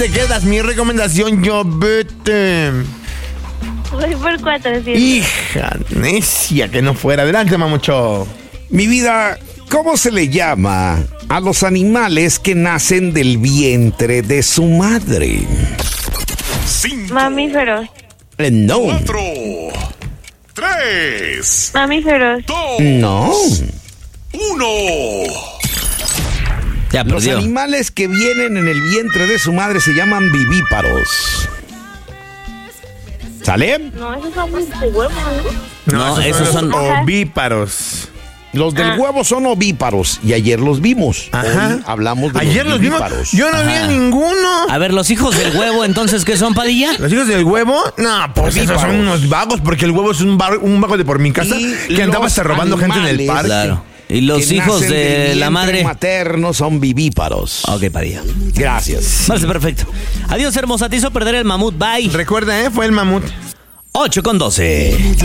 Te quedas, mi recomendación, yo vete. Voy por 400. Hija, necia que no fuera. Adelante, mamucho. Mi vida, ¿cómo se le llama a los animales que nacen del vientre de su madre? 5, Mamíferos. No. 4, 3, Mamíferos. 2, No. 1. Ya Los perdió. animales que vienen en el vientre de su madre se llaman vivíparos. ¿Sale? No, esos son de huevo, ¿no? No, esos son- los ovíparos. Los del huevo son ovíparos y ayer los vimos. Ajá. Hoy hablamos de Ayer los los vimos. vivíparos. Yo no vi a ninguno. A ver, los hijos del huevo, entonces, ¿qué son, Padilla? ¿Los hijos del huevo? No, pues esos son unos vagos, porque el huevo es un vago de por mi casa Y que andaba los hasta robando gente en el animales, parque. Claro. Y los que hijos nacen de del la vientre madre. materno son vivíparos. Ok, Padilla. Gracias. Parece perfecto. Adiós, hermosa. Te hizo perder el mamut. Bye. Recuerda, fue el mamut. 8:12.